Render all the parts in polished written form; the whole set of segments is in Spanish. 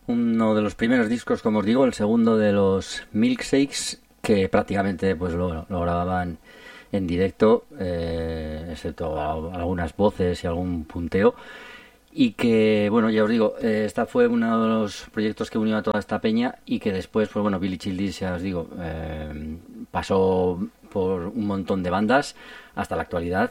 uno de los primeros discos, como os digo, el segundo de los Milkshakes, que prácticamente pues lo grababan en directo, excepto algunas voces y algún punteo. Y que, bueno, ya os digo, esta fue uno de los proyectos que unió a toda esta peña y que después, pues bueno, Billy Childish, ya os digo, pasó por un montón de bandas hasta la actualidad.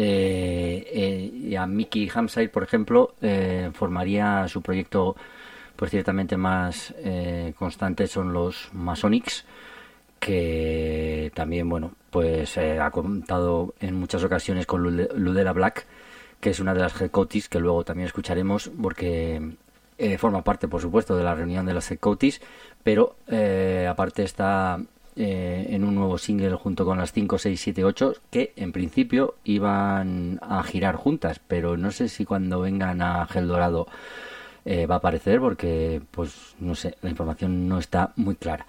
Y a Mickey Hamside, por ejemplo, formaría su proyecto, pues ciertamente más constante son los Masonics, que también, bueno, pues ha contado en muchas ocasiones con Ludera Black, que es una de las Headcoatis que luego también escucharemos, porque forma parte, por supuesto, de la reunión de las Headcoatis, pero aparte está en un nuevo single junto con las 5 6 7 8 que en principio iban a girar juntas, pero no sé si cuando vengan a Gel Dorado va a aparecer, porque, pues, no sé, la información no está muy clara.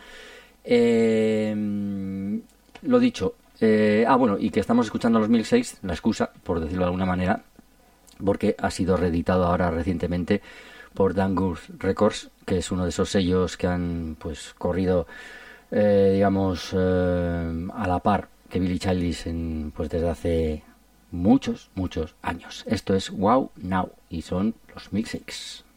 Lo dicho, bueno, y que estamos escuchando los 1006, la excusa, por decirlo de alguna manera, porque ha sido reeditado ahora recientemente por Dangus Records, que es uno de esos sellos que han pues corrido, digamos, a la par que Billy Childish pues desde hace muchos años. Esto es Wow Now y son los Milkshakes.